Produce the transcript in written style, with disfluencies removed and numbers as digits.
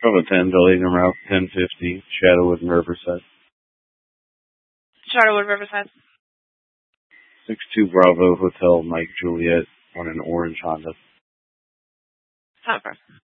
Bravo 10, Building Route 1050, Shadowwood and Riverside. Shadowwood, Riverside. 62 Bravo Hotel Mike Juliet on an orange Honda. Time for.